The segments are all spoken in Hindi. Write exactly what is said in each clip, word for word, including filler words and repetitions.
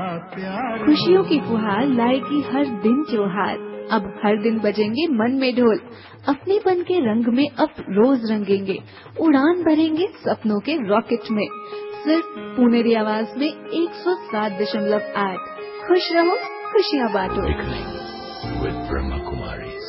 खुशियों की फुहार लाएगी हर दिन त्योहार। अब हर दिन बजेंगे मन में ढोल, अपनेपन के रंग में अब रोज रंगेंगे, उड़ान भरेंगे सपनों के रॉकेट में। सिर्फ पुनेरी आवाज में एक सौ सात दशमलव आठ। खुश रहो, खुशियाँ बांटो। With Brahma Kumaris.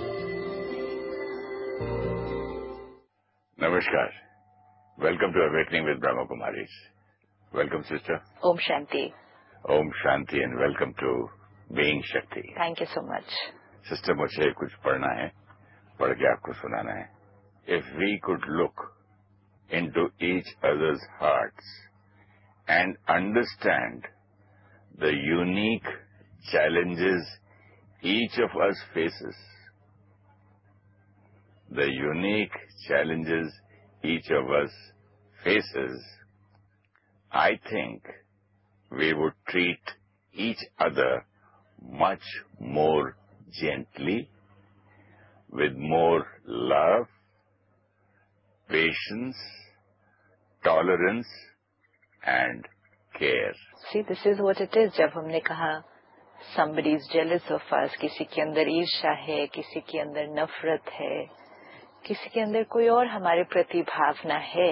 Namaskar. Welcome to Awakening with Brahma Kumaris. Welcome, sister. Om Shanti. Om Shanti and welcome to Being Shakti. Thank you so much. Sister, मुझे कुछ पढ़ना है, पढ़ के आपको सुनाना है. If we could look into each other's hearts and understand the unique challenges each of us faces, the unique challenges each of us faces, I think we would treat each other much more gently, with more love, patience, tolerance and care. See, this is what it is. जब हमने कहा somebody is jealous of us, किसी के अंदर ईर्ष्या है, किसी के अंदर नफरत है, किसी के अंदर कोई और हमारे प्रति भावना है,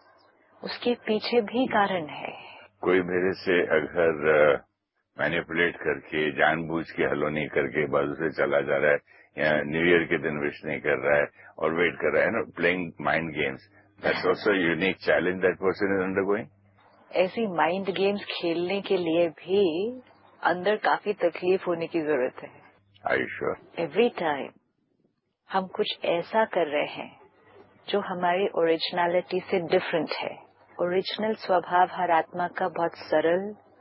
उसके पीछे भी कारण है. कोई मेरे से अगर मैनिपुलेट करके जानबूझ के हलो नहीं करके बाजू से चला जा रहा है या न्यू ईयर के दिन विश नहीं कर रहा है और वेट कर रहा है ना, playing mind games, that's also unique challenge that person is undergoing. ऐसी माइंड गेम्स खेलने के लिए भी अंदर काफी तकलीफ होने की जरूरत है. Are you sure? Every time हम कुछ ऐसा कर रहे हैं जो हमारी ओरिजिनलिटी से डिफरेंट है. ओरिजिनल स्वभाव हर आत्मा का बहुत सरल,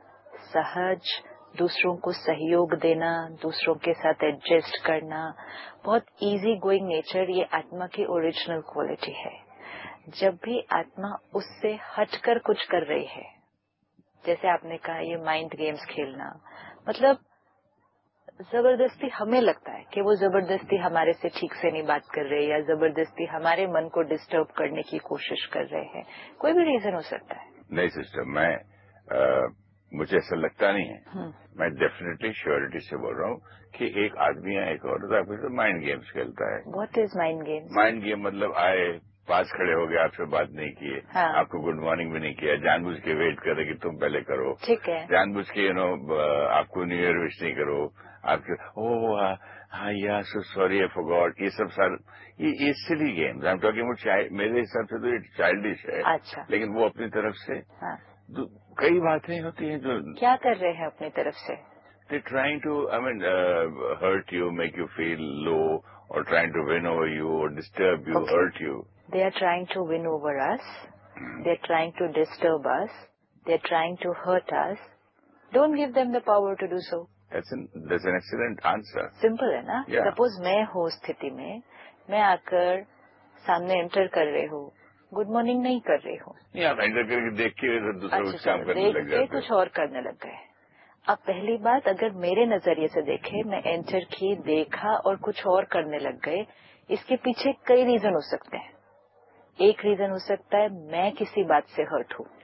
सहज, दूसरों को सहयोग देना, दूसरों के साथ एडजस्ट करना, बहुत इजी गोइंग नेचर, ये आत्मा की ओरिजिनल क्वालिटी है. जब भी आत्मा उससे हटकर कुछ कर रही है, जैसे आपने कहा ये माइंड गेम्स खेलना, मतलब जबरदस्ती हमें लगता है कि वो जबरदस्ती हमारे से ठीक से नहीं बात कर रहे या जबरदस्ती हमारे मन को डिस्टर्ब करने की कोशिश कर रहे हैं. कोई भी रीजन हो सकता है. नहीं सिस्टर, मैं आ, मुझे ऐसा लगता नहीं है. मैं डेफिनेटली श्योरिटी से बोल रहा हूँ कि एक आदमी या एक औरत आपके साथ माइंड गेम्स खेलता है. What is mind games? Mind game मतलब आए, पास खड़े हो गए, आपसे बात नहीं किए, हाँ. आपको गुड मॉर्निंग भी नहीं किया, जानबूझ के वेट करे कि तुम पहले करो. ठीक है. जानबूझ के यू नो आपको न्यू ईयर विश नहीं करो, आपके ओह हाँ या सो सॉरी आई फॉरगॉट, ये सब सारे ये ये सिली games. I am talking about, मेरे हिसाब से तो ये चाइल्डिश है. अच्छा. लेकिन वो अपनी तरफ से हाँ. कई बातें होती हैं जो क्या कर रहे हैं अपनी तरफ से. They trying to I mean hurt you, make you feel low, or trying to win over you or disturb you, okay. hurt you. They are trying to win over us. They are trying to disturb us. They are trying to hurt us. Don't give them the power to do so. That's an that's an excellent answer. Simple है ना? Yeah. Suppose मैं हूँ स्थिति में, मैं आकर सामने एंटर कर रही हूँ, गुड मॉर्निंग नहीं कर रही हूँ. नहीं, आप एंटर करके देख के दूसरा कुछ काम करने लग जाते हैं. देख के कुछ और करने लग गए. अब पहली बात, अगर मेरे नजरिए से देखे, मैं एंटर की, देखा और कुछ और करने लग गए, इसके पीछे कई रीजन हो सकते हैं. एक रीजन हो सकता है मैं किसी बात से हर्ट हूँ.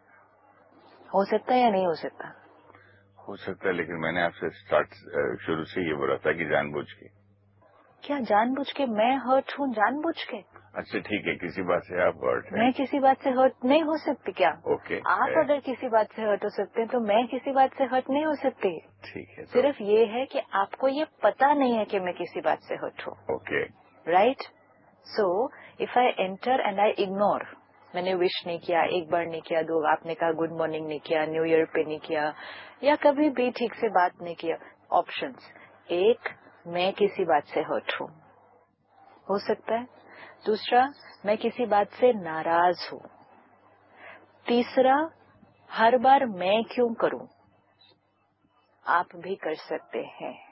हो सकता है या नहीं हो सकता? हो सकता है, लेकिन मैंने आपसे स्टार्ट शुरू से ये बोला था कि जानबूझ के. क्या जानबूझ के मैं हर्ट हूँ? जानबूझ के? अच्छा ठीक है, किसी बात से आप हर्ट हैं. मैं किसी बात से हर्ट नहीं हो सकती क्या? ओके. आप अगर किसी बात से हर्ट हो सकते हैं तो मैं किसी बात से हर्ट नहीं हो सकती. ठीक है. सिर्फ ये है कि आपको ये पता नहीं है कि मैं किसी बात से हर्ट हूँ. Okay. Right. So if I enter and I ignore, मैंने विश नहीं किया, एक बार नहीं किया, दो, आपने कहा गुड मॉर्निंग नहीं किया, न्यू ईयर पे नहीं किया, या कभी भी ठीक से बात नहीं किया. ऑप्शंस. एक, मैं किसी बात से हर्ट हूँ, हो सकता है. दूसरा, मैं किसी बात से नाराज हूँ. तीसरा, हर बार मैं क्यों करूं. आप भी कर सकते हैं.